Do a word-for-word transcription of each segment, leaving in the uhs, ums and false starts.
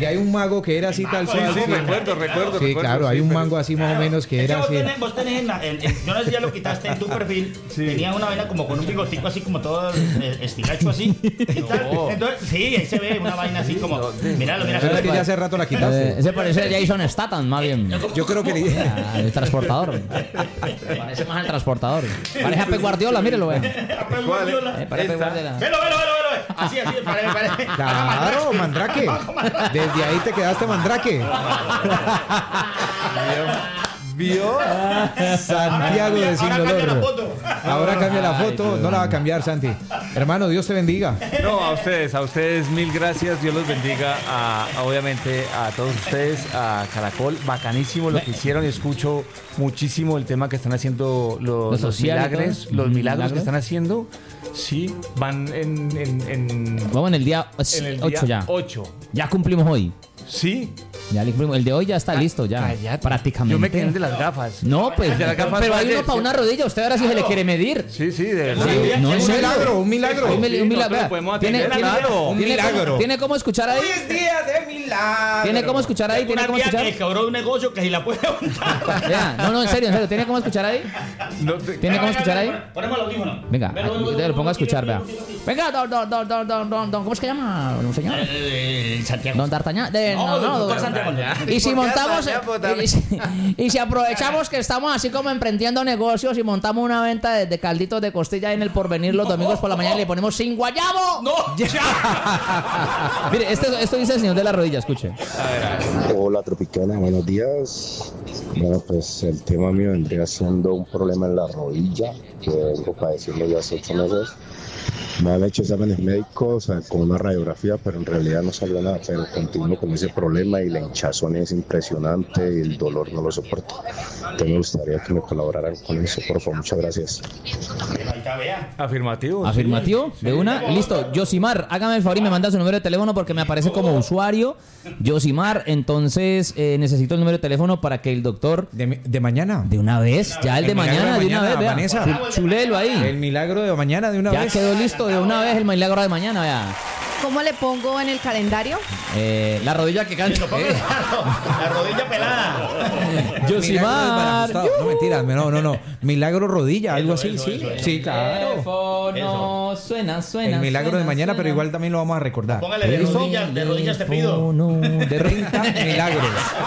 donde hay un mago que era así tal Sí, cual. sí, sí. recuerdo, recuerdo. Sí, recuerdo, claro, hay sí, un pero- mango así más o menos que Es que era vos así. tenés, vos tenés en la- en- en- yo no sé si ya lo quitaste en tu perfil, Sí. tenía una vaina como con un bigotico así como todo eh, estilacho así. y tal. No. Entonces, sí, ahí se ve una vaina así como, míralo, Pero es que míralo. ya hace rato la quitaste. Eh, ese parece Jason Statham, más bien. Yo creo que le- Ah, el transportador. Parece más el transportador. Parece a Pep Guardiola, mírelo, vea. ¿Cuál es? Eh, parece Pep Esta. Guardiola. Velo, velo, velo, velo. Así, así, parece, parece. Claro, Mandrake. Desde ahí te quedaste Mandrake. ¿Vio? Santiago de Sin Ahora cambia la Dolor. foto. Ahora cambia la foto. No la va a cambiar, Santi. Hermano, Dios te bendiga. No, a ustedes, a ustedes mil gracias, Dios los bendiga, a, a, obviamente a todos ustedes, a Caracol, bacanísimo lo que hicieron y escucho muchísimo el tema que están haciendo los, Lo los social y milagres, todo. los milagros ¿Milagros? que están haciendo, sí, van en, en, en, Vamos en el día en el ocho día ya. ocho, Ya cumplimos hoy. sí. Ya le cumplimos. El de hoy ya está listo, ya. Cállate. Prácticamente. Yo me quedé de las gafas. No, pues. El de las gafas Pero fue hay uno ayer, para ¿sí? una rodilla. Usted ahora sí se le quiere medir. Sí, sí, de verdad. Sí, no, en Un serio. milagro, un milagro. Un, mil- un Sí, milagro. nosotros Vea, podemos ¿Tiene, atender, tiene- claro. Un tiene milagro. cómo- ¿Tiene cómo escuchar ahí? es día de milagro. ¿Tiene cómo escuchar ahí? ¿Tiene Una cómo tía escuchar? que cobró un negocio que si la puede montar. Vea, no, no, en serio, en serio. ¿Tiene cómo escuchar ahí? No te- ¿Tiene cómo escuchar ahí? Ponemos el audífono. Venga, Velo, velo, te velo, lo pongo a escuchar, vea. velo, velo, velo. Venga, don, don, don, don, don, don, don, ¿cómo es que llama, don señor? Eh, Santiago. Don D'Artagnan. De, No, no, no, doctor don- Santiago. Y si ¿Por qué montamos, Santiago, y si, y si aprovechamos que estamos así como emprendiendo negocios y montamos una venta de, de calditos de costilla en el Porvenir los domingos por la mañana y le ponemos sin guayabo. No, Mire, esto, esto dice el señor de la rodilla, escuche. Hola Tropicana, buenos días. Bueno, pues el tema mío vendría siendo un problema en la rodilla que vengo padeciendo ya hace ocho meses. Me han hecho exámenes médicos eh, con una radiografía, pero en realidad no salió nada, pero continúo con ese problema y la hinchazón es impresionante y el dolor no lo soporto. Entonces me gustaría que me colaboraran con eso, por favor, muchas gracias. Afirmativo. sí. Afirmativo, de una, listo. Yosimar, hágame el favor y me manda su número de teléfono porque me aparece como usuario. Yosimar, entonces eh, necesito el número de teléfono para que el doctor De, de mañana. de una vez, ya el de El milagro mañana, de de una mañana, vez, vea. Vanessa. Chu- Chuléelo ahí. El milagro de mañana de una Ya vez. quedó listo de una vez el milagro de mañana, vea. ¿Cómo le pongo en el calendario? Eh, la rodilla que canta. la rodilla pelada. Milagro de Yosimar. Gustavo. No, mentiras, no, no, no. Milagro rodilla, algo así, eso, sí. eso, eso. Sí, claro. Teléfono, suena, suena. El milagro suena, de mañana, suena. pero igual también lo vamos a recordar. Póngale de ¿Listo? rodillas, de rodillas te pido. Teléfono de treinta milagros.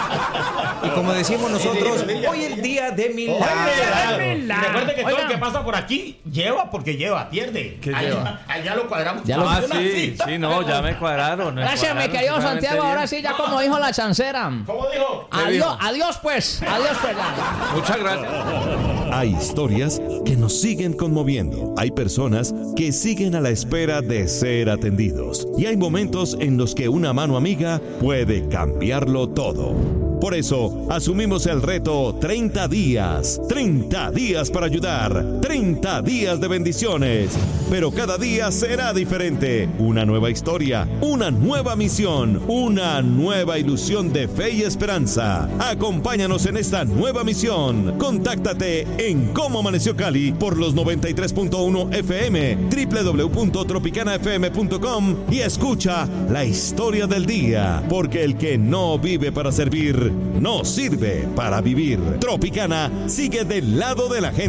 Y como decimos nosotros, hoy el día de milagros. Y recuerde que todo el que pasa por aquí lleva porque lleva, pierde. ¿Qué allá, lleva? allá lo cuadramos. Ya lo- Ah, Una sí, cita. sí, no, ya me cuadraron. me Gracias, mi cuadraron querido totalmente Santiago. bien. Ahora sí, ya como dijo la chancera. ¿Cómo dijo? Adiós, adiós pues. Adiós pues. ya. Muchas gracias. Hay historias que nos siguen conmoviendo. Hay personas que siguen a la espera de ser atendidos. Y hay momentos en los que una mano amiga puede cambiarlo todo. Por eso, asumimos el reto treinta días. treinta días para ayudar. treinta días de bendiciones. Pero cada día será diferente. Una nueva historia, una nueva misión, una nueva ilusión de fe y esperanza. Acompáñanos en esta nueva misión. Contáctate en Cómo Amaneció Cali por los noventa y tres punto uno F M, doble u doble u doble u punto tropicana f m punto com y escucha la historia del día. Porque el que no vive para servir, no sirve para vivir. Tropicana sigue del lado de la gente.